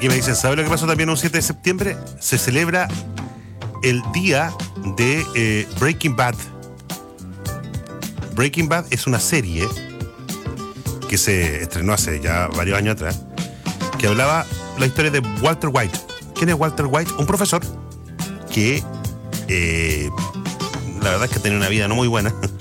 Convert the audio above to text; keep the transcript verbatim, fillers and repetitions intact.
aquí me dicen, ¿sabe lo que pasó también un siete de septiembre? Se celebra el día de eh, Breaking Bad. Breaking Bad es una serie que se estrenó hace ya varios años atrás, que hablaba la historia de Walter White. ¿Quién es Walter White? Un profesor que eh, la verdad es que tenía una vida no muy buena.